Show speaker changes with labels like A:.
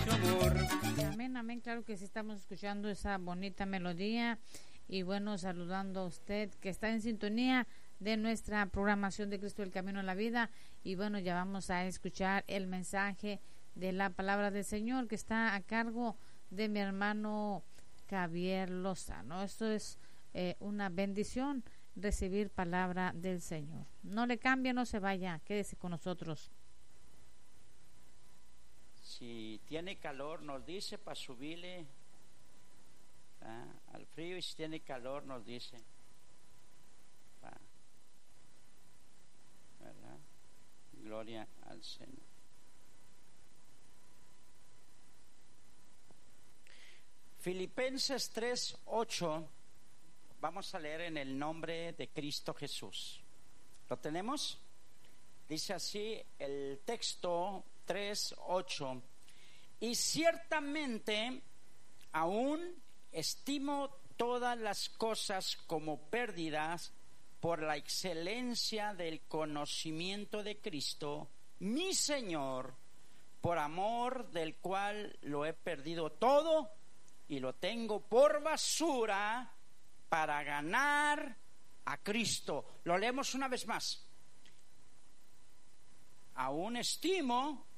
A: su amor.
B: Amén, amén, claro que sí estamos escuchando esa bonita melodía y bueno, saludando a usted que está en sintonía de nuestra programación de Cristo el Camino a la Vida y bueno, ya vamos a escuchar el mensaje de la palabra del Señor que está a cargo de mi hermano Javier Lozano. Esto es una bendición recibir palabra del Señor. No le cambie, no se vaya, quédese con nosotros.
A: Si tiene calor, nos dice para subirle al frío, y si tiene calor, nos dice. ¿Verdad? Gloria al Señor. Filipenses 3:8. Vamos a leer en el nombre de Cristo Jesús. ¿Lo tenemos? Dice así el texto 3:8. Y ciertamente aún estimo todas las cosas como pérdidas por la excelencia del conocimiento de Cristo, mi Señor, por amor del cual lo he perdido todo y lo tengo por basura para ganar a Cristo. Lo leemos una vez más. Aún estimo